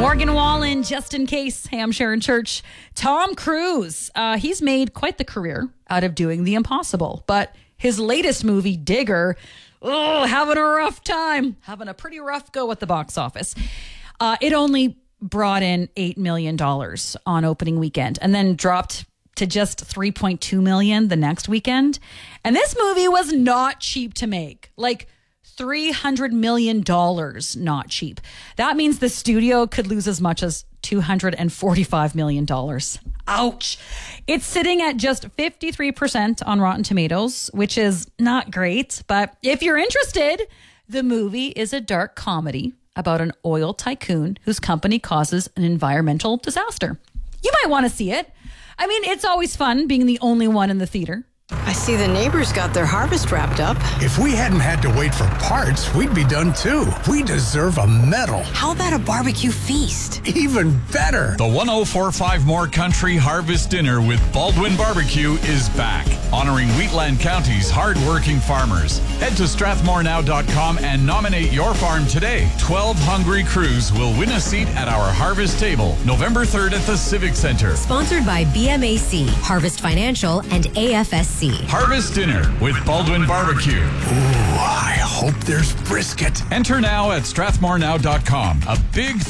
Morgan Wallen, just in case. Hey, I'm Sharon Church. Tom Cruise, he's made quite the career out of doing the impossible. But his latest movie, Digger, having a rough time. Having a pretty rough go at the box office. It only brought in $8 million on opening weekend and then dropped to just $3.2 million the next weekend. And this movie was not cheap to make. Like $300 million not cheap. That means the studio could lose as much as $245 million. Ouch. It's sitting at just 53% on Rotten Tomatoes, which is not great. But if you're interested, the movie is a dark comedy about an oil tycoon whose company causes an environmental disaster. You might want to see it. I mean, it's always fun being the only one in the theater. I see the neighbors got their harvest wrapped up. If we hadn't had to wait for parts, we'd be done too. We deserve a medal. How about a barbecue feast? Even better. The 1045 More Country Harvest Dinner with Baldwin Barbecue is back, honoring Wheatland County's hard-working farmers. Head to strathmorenow.com and nominate your farm today. 12 hungry crews will win a seat at our harvest table, November 3rd at the Civic Center. Sponsored by BMAC, Harvest Financial, and AFSC. Harvest Dinner with Baldwin Barbecue. Ooh, I hope there's brisket. Enter now at strathmorenow.com. A big